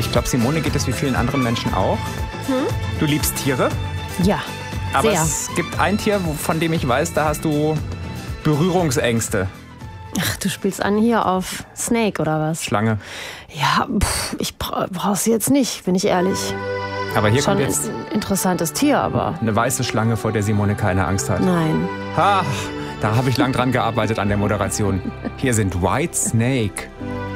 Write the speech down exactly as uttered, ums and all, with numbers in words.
Ich glaube, Simone geht es wie vielen anderen Menschen auch. Hm? Du liebst Tiere? Ja, Aber sehr. es gibt ein Tier, von dem ich weiß, da hast du Berührungsängste. Ach, du spielst an hier auf Snake oder was? Schlange. Ja, pff, ich bra brauch sie jetzt nicht, bin ich ehrlich. Aber hier Schon kommt jetzt ein interessantes Tier, aber eine weiße Schlange, vor der Simone keine Angst hat. nein. Ha, da habe ich lang dran gearbeitet an der Moderation. Hier sind White Snake